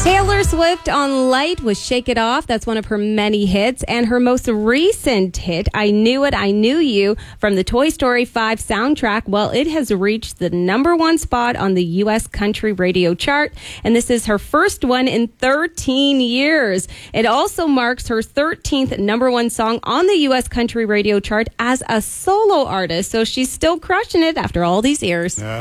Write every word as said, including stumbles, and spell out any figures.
Taylor Swift on Light with Shake It Off. That's one of her many hits. And her most recent hit, I Knew It, I Knew You, from the Toy Story five soundtrack, well, it has reached the number one spot on the U S country radio chart. And this is her first one in thirteen years. It also marks her thirteenth number one song on the U S country radio chart as a solo artist. So she's still crushing it after all these years. Yeah.